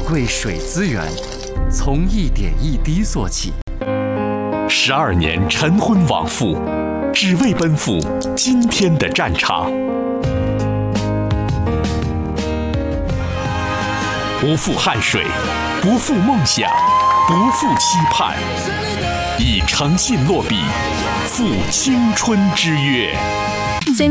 贵水资源，从一点一滴做起。 12年晨昏往复，只为奔赴今天的战场。不负汗水，不负梦想，不负期盼，以诚信落笔，赴青春之约。